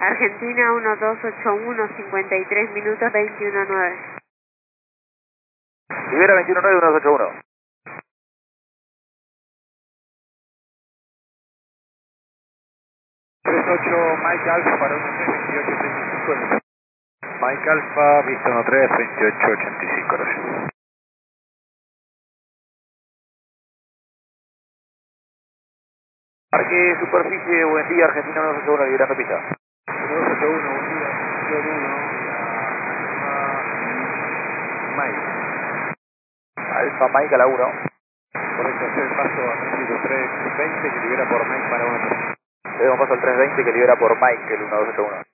Argentina 1281, 53 minutos 21:09. Libera 21.9, 1281. 38 Mike Alfa para 132885. Mike Alfa, visto 13, 2885, gracias. Parque superficie, buen día, Argentina 1281, liberando pista. 1281, buen día, John 1, Mike. Alfa Mike a la 1. Correcto, hacer el paso a México 320 que libera por Mike para 1. Le damos paso al 320 que libera por Mike, el 1281.